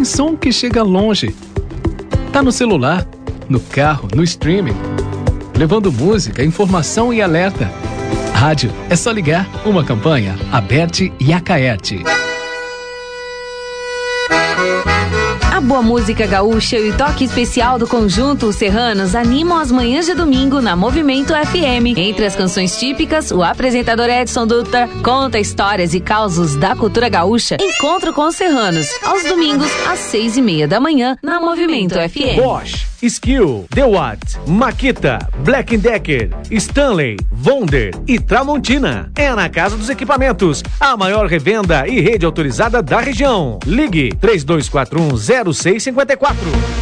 Tem som que chega longe. Tá no celular, no carro, no streaming, levando música, informação e alerta. Rádio é só ligar. Uma campanha Aberte e Acaerte. A boa música gaúcha e o toque especial do conjunto Os Serranos animam as manhãs de domingo na Movimento FM. Entre as canções típicas, o apresentador Edson Dutra conta histórias e causos da cultura gaúcha. Encontro com os Serranos, aos domingos, às 6:30 da manhã, na Movimento FM. Bosch, Skill, DeWatt, Makita, Black & Decker, Stanley, Wonder e Tramontina. É na Casa dos Equipamentos, a maior revenda e rede autorizada da região. Ligue 32410654.